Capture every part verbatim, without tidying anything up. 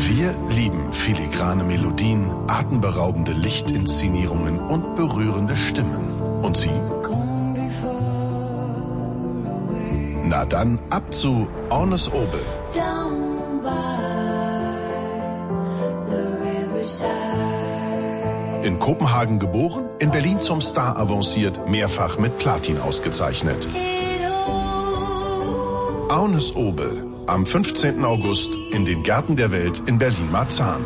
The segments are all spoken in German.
Wir lieben filigrane Melodien, atemberaubende Lichtinszenierungen und berührende Stimmen. Und Sie? Na dann ab zu Ornes Obel. In Kopenhagen geboren, in Berlin zum Star avanciert, mehrfach mit Platin ausgezeichnet. Ornes Obel. Am fünfzehnten August in den Gärten der Welt in Berlin-Marzahn.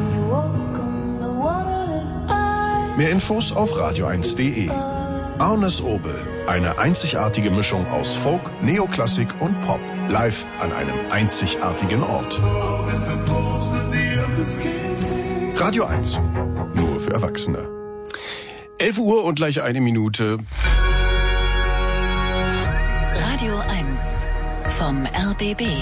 Mehr Infos auf radio eins punkt de. Ornes Obel. Eine einzigartige Mischung aus Folk, Neoklassik und Pop. Live an einem einzigartigen Ort. Radio eins. Nur für Erwachsene. elf Uhr und gleich eine Minute. Radio eins vom R B B.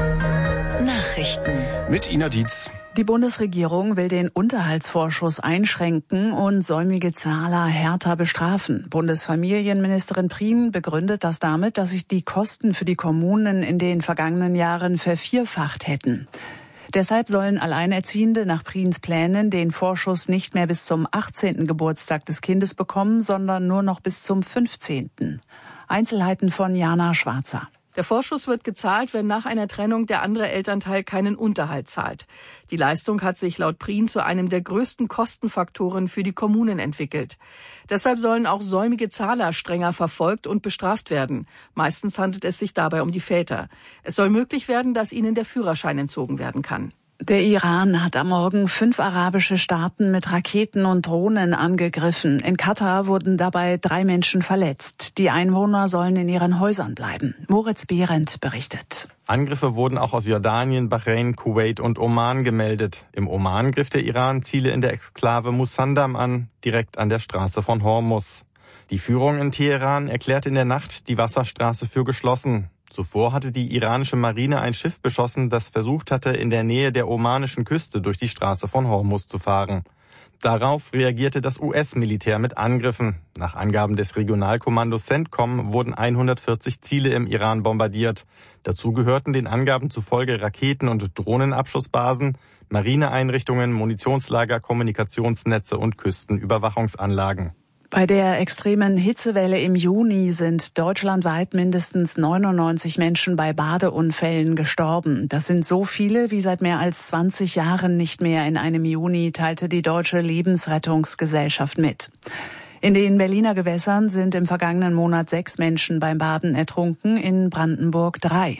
Nachrichten. Mit Ina Dietz. Die Bundesregierung will den Unterhaltsvorschuss einschränken und säumige Zahler härter bestrafen. Bundesfamilienministerin Prien begründet das damit, dass sich die Kosten für die Kommunen in den vergangenen Jahren vervierfacht hätten. Deshalb sollen Alleinerziehende nach Priens Plänen den Vorschuss nicht mehr bis zum achtzehnten Geburtstag des Kindes bekommen, sondern nur noch bis zum fünfzehnten Einzelheiten von Jana Schwarzer. Der Vorschuss wird gezahlt, wenn nach einer Trennung der andere Elternteil keinen Unterhalt zahlt. Die Leistung hat sich laut Prien zu einem der größten Kostenfaktoren für die Kommunen entwickelt. Deshalb sollen auch säumige Zahler strenger verfolgt und bestraft werden. Meistens handelt es sich dabei um die Väter. Es soll möglich werden, dass ihnen der Führerschein entzogen werden kann. Der Iran hat am Morgen fünf arabische Staaten mit Raketen und Drohnen angegriffen. In Katar wurden dabei drei Menschen verletzt. Die Einwohner sollen in ihren Häusern bleiben. Moritz Behrendt berichtet. Angriffe wurden auch aus Jordanien, Bahrain, Kuwait und Oman gemeldet. Im Oman griff der Iran Ziele in der Exklave Musandam an, direkt an der Straße von Hormuz. Die Führung in Teheran erklärte in der Nacht die Wasserstraße für geschlossen. Zuvor hatte die iranische Marine ein Schiff beschossen, das versucht hatte, in der Nähe der omanischen Küste durch die Straße von Hormuz zu fahren. Darauf reagierte das U S-Militär mit Angriffen. Nach Angaben des Regionalkommandos CENTCOM wurden hundertvierzig Ziele im Iran bombardiert. Dazu gehörten den Angaben zufolge Raketen- und Drohnenabschussbasen, Marineeinrichtungen, Munitionslager, Kommunikationsnetze und Küstenüberwachungsanlagen. Bei der extremen Hitzewelle im Juni sind deutschlandweit mindestens neunundneunzig Menschen bei Badeunfällen gestorben. Das sind so viele wie seit mehr als zwanzig Jahren nicht mehr in einem Juni, teilte die Deutsche Lebensrettungsgesellschaft mit. In den Berliner Gewässern sind im vergangenen Monat sechs Menschen beim Baden ertrunken, in Brandenburg drei.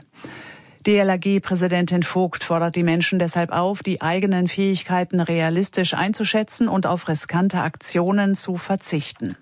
D L R G-Präsidentin Vogt fordert die Menschen deshalb auf, die eigenen Fähigkeiten realistisch einzuschätzen und auf riskante Aktionen zu verzichten.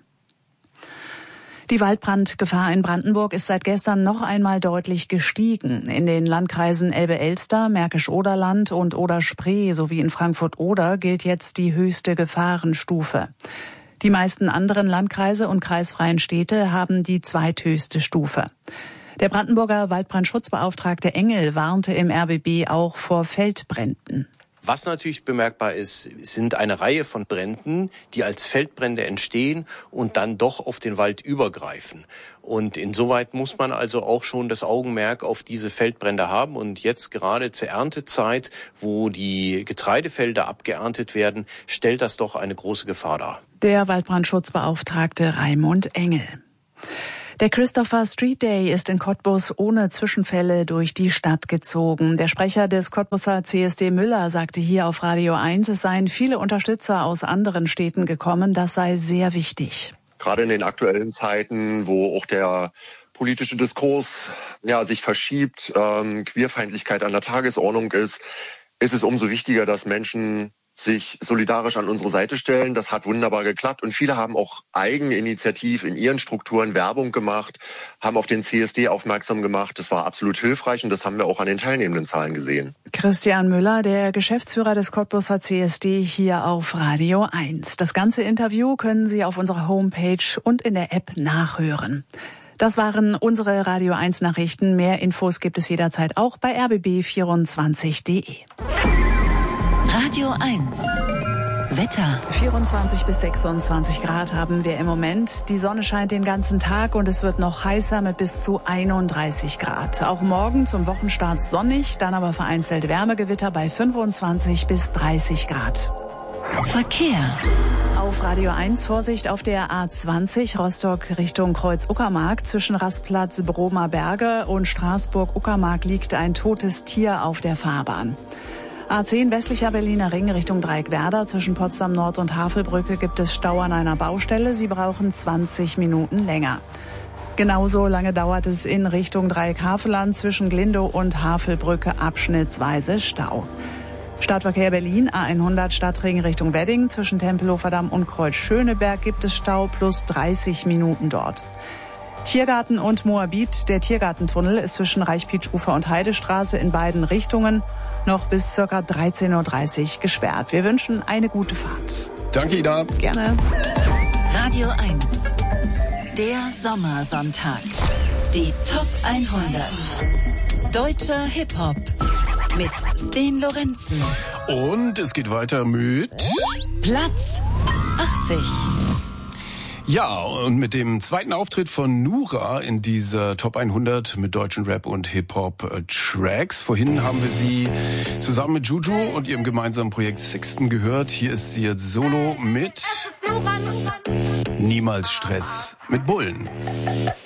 Die Waldbrandgefahr in Brandenburg ist seit gestern noch einmal deutlich gestiegen. In den Landkreisen Elbe-Elster, Märkisch-Oderland und Oder-Spree sowie in Frankfurt-Oder gilt jetzt die höchste Gefahrenstufe. Die meisten anderen Landkreise und kreisfreien Städte haben die zweithöchste Stufe. Der Brandenburger Waldbrandschutzbeauftragte Engel warnte im R B B auch vor Feldbränden. Was natürlich bemerkbar ist, sind eine Reihe von Bränden, die als Feldbrände entstehen und dann doch auf den Wald übergreifen. Und insoweit muss man also auch schon das Augenmerk auf diese Feldbrände haben. Und jetzt gerade zur Erntezeit, wo die Getreidefelder abgeerntet werden, stellt das doch eine große Gefahr dar. Der Waldbrandschutzbeauftragte Raimund Engel. Der Christopher Street Day ist in Cottbus ohne Zwischenfälle durch die Stadt gezogen. Der Sprecher des Cottbuser C S D Müller sagte hier auf Radio eins, es seien viele Unterstützer aus anderen Städten gekommen. Das sei sehr wichtig. Gerade in den aktuellen Zeiten, wo auch der politische Diskurs ja, sich verschiebt, ähm, Queerfeindlichkeit an der Tagesordnung ist, ist es umso wichtiger, dass Menschen sich solidarisch an unsere Seite stellen. Das hat wunderbar geklappt und viele haben auch eigeninitiativ in ihren Strukturen Werbung gemacht, haben auf den C S D aufmerksam gemacht. Das war absolut hilfreich und das haben wir auch an den teilnehmenden Zahlen gesehen. Christian Müller, der Geschäftsführer des Cottbuser C S D, hier auf Radio eins. Das ganze Interview können Sie auf unserer Homepage und in der App nachhören. Das waren unsere Radio eins Nachrichten. Mehr Infos gibt es jederzeit auch bei r b b vierundzwanzig punkt de. Radio eins. Wetter. vierundzwanzig bis sechsundzwanzig Grad haben wir im Moment. Die Sonne scheint den ganzen Tag und es wird noch heißer mit bis zu einunddreißig Grad. Auch morgen zum Wochenstart sonnig, dann aber vereinzelt Wärmegewitter bei fünfundzwanzig bis dreißig Grad. Verkehr. Auf Radio eins Vorsicht auf der A zwanzig Rostock Richtung Kreuz-Uckermark. Zwischen Rastplatz Bromer Berge und Straßburg-Uckermark liegt ein totes Tier auf der Fahrbahn. A zehn westlicher Berliner Ring Richtung Dreieckwerder. Zwischen Potsdam Nord und Havelbrücke gibt es Stau an einer Baustelle. Sie brauchen zwanzig Minuten länger. Genauso lange dauert es in Richtung Dreieck-Havelland zwischen Glindow und Havelbrücke abschnittsweise Stau. Stadtverkehr Berlin, A hundert Stadtring Richtung Wedding. Zwischen Tempelhofer Damm und Kreuz-Schöneberg gibt es Stau plus dreißig Minuten dort. Tiergarten und Moabit. Der Tiergartentunnel ist zwischen Reichpietsch-Ufer und Heidestraße in beiden Richtungen noch bis ca. dreizehn Uhr dreißig gesperrt. Wir wünschen eine gute Fahrt. Danke, Ida. Gerne. Radio eins. Der Sommersonntag. Die Top hundert. Deutscher Hip-Hop. Mit Sten Lorenzen. Und es geht weiter mit Platz achtzig. Ja, und mit dem zweiten Auftritt von Nura in dieser Top hundert mit deutschen Rap- und Hip-Hop-Tracks. Vorhin haben wir sie zusammen mit Juju und ihrem gemeinsamen Projekt Sixten gehört. Hier ist sie jetzt solo mit Niemals Stress mit Bullen.